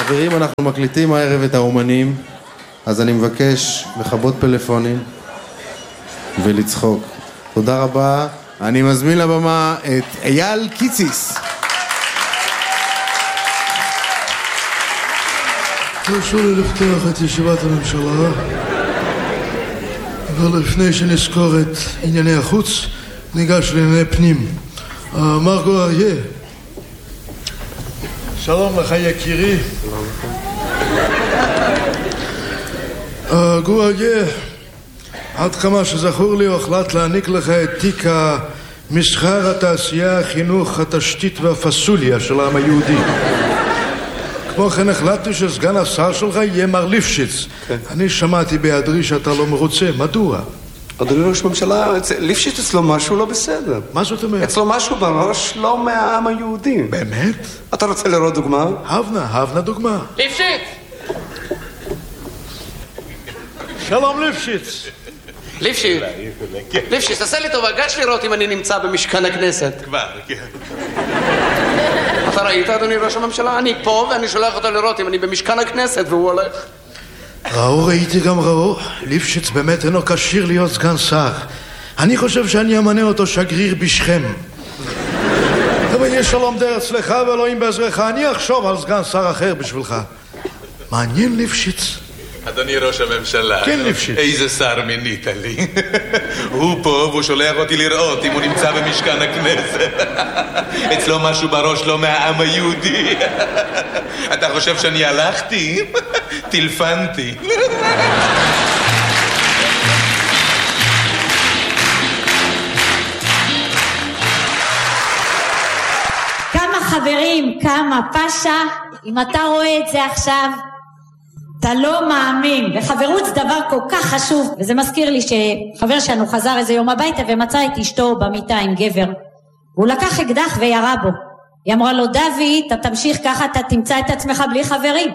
חברים, אנחנו מקליטים הערב את האומנים, אז אני מבקש לכבות פלאפונים ולצחוק. תודה רבה. אני מזמין לבמה את אייל קיציס. תרשו לי לפתוח את ישיבת הממשלה, ולפני שנזכור את ענייני החוץ, ניגש לענייני פנים. מרגו אריה, שלום לך יקירי. גור אריה, עד כמה שזכור לי הוחלט להעניק לך את תיק המסחר, התעשייה, החינוך, התשתית והפסוליה של העם היהודי. כמו כן החלטתי שסגן השר שלך יהיה מר ליפשיץ. אני שמעתי בהיעדרי שאתה לא מרוצה, מדוע? אדוני ראש הממשלה, ליפשיץ אצלו משהו לא בסדר. מה זאת אומרת? אצלו משהו בראש לא מהעם היהודי. באמת? אתה רוצה לראות דוגמה? הבנה דוגמה. ליפשיץ! שלום ליפשיץ. ליפשיץ, תעשה לי טובה, גש לראות אם אני נמצא במשכן הכנסת. כבר, כן. אתה ראית, אדוני ראש הממשלה? אני פה ואני שולח אותו לראות אם אני במשכן הכנסת והוא הולך. ראיתי גם ראו. ליפשיץ באמת אינו כשיר להיות סגן שר. אני חושב שאני אמנה אותו שגריר בשכם. אבל יש שלום די אצלך ואלוהים בעזרך. אני אחשוב על סגן שר אחר בשבילך. מעניין ליפשיץ. אדוני ראש הממשלה, כן, ליפשיץ. איזה שר מינית לי. הוא פה והוא שולח אותי לראות אם הוא נמצא במשכן הכנסת. אצלו משהו בראש לא מהעם היהודי. אתה חושב שאני הלכתי? טלפנתי. כמה חברים, כמה פשע. אם אתה רואה את זה עכשיו, אתה לא מאמין. וחברות זה דבר כל כך חשוב. וזה מזכיר לי שחבר שלנו חזר איזה יום הביתה ומצא את אשתו במיטה עם גבר. הוא לקח אקדח וירה בו. היא אמרה לו, דוד, אתה תמשיך ככה, אתה תמצא את עצמך בלי חברים.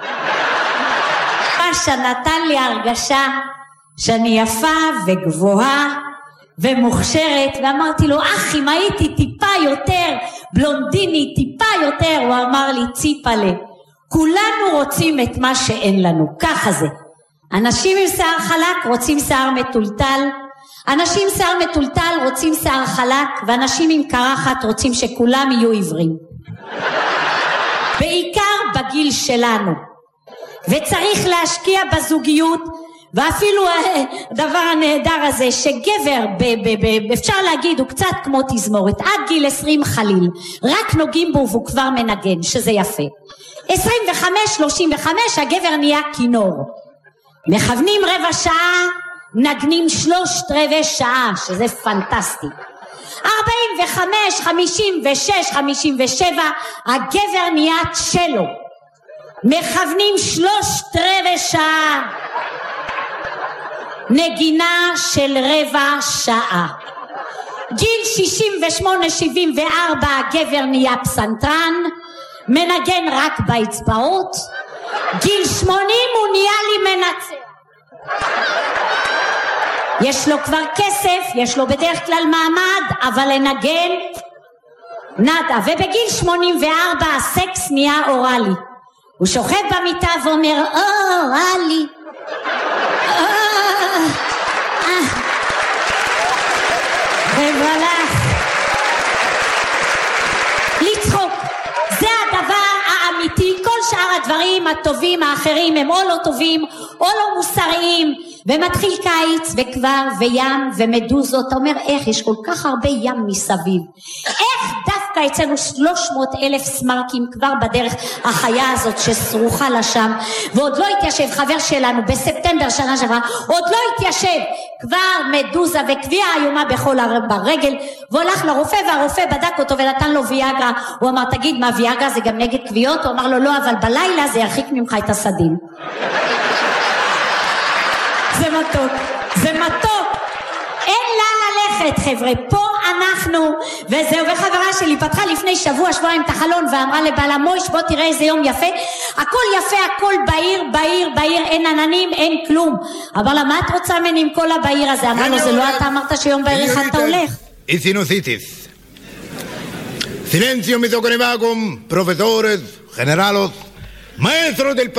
פשע נתן לי הרגשה שאני יפה וגבוהה ומוכשרת, ואמרתי לו, אח, אם הייתי טיפה יותר בלונדיני, טיפה יותר, הוא אמר לי, ציפלה, כולנו רוצים את מה שאין לנו, ככה זה. אנשים עם שיער חלק רוצים שיער מטולטל, אנשים עם שיער מטולטל רוצים שיער חלק, ואנשים עם קרחת רוצים שכולם יהיו עיוורים. בעיקר בגיל שלנו. וצריך להשקיע בזוגיות, ואפילו הדבר הנהדר הזה שגבר אפשר להגיד הוא קצת כמו תזמורת, עד גיל 20 חליל רק נוגעים בו והוא כבר מנגן, שזה יפה. 25-35 הגבר נהיה כינור, מכוונים רבע שעה, נגנים 3/4 שעה, שזה פנטסטי. 45, 56, 57 הגבר נהיה צ'לו, מכוונים 3/4 שעה, נגינה של רבע שעה. גיל 68-74 הגבר נהיה פסנתרן, מנגן רק באצבעות. גיל 80 הוא נהיה לי מנצח, יש לו כבר כסף, יש לו בדרך כלל מעמד, אבל לנגן נדה. ובגיל 84 הסקס נהיה אורלי, הוא שוכב במיטה ואומר אורלי, ובלך לצחוק, זה הדבר האמיתי. כל שאר הדברים הטובים האחרים הם או לא טובים או לא מוסריים. ומתחיל קיץ וכבר וים ומדוזות, אתה אומר איך יש כל כך הרבה ים מסביב, איך דווקא אצלנו 300,000 סמרקים כבר בדרך החיה הזאת שסרוחה לשם, ועוד לא התיישב. חבר שלנו בספטמבר שנה שעברה עוד לא התיישב, כבר מדוזה וקביעה איומה בכל ברגל, והולך לרופא והרופא בדק אותו ונתן לו ויאגרה. הוא אמר, תגיד, מה ויאגרה זה גם נגד קביעות? הוא אמר לו, לא, אבל בלילה זה ירחיק ממך את הסדין. זה מתוק, זה מתוק, אין לאן ללכת חבר'ה, פה אנחנו. וזהו, וחברה שלי פתחה לפני שבועיים את החלון ואמרה לבעלה, מויש בוא תראה איזה יום יפה, הכל יפה, הכל בעיר, בעיר, בעיר, אין עננים, אין כלום. אבל מה את רוצה ממני עם כל הבעיר הזה? אמרה לו, זה לא אתה אמרת שיום בעיר אחד אתה הולך? Isinocitis. Silencio mis con profesores, generalos, Maestro del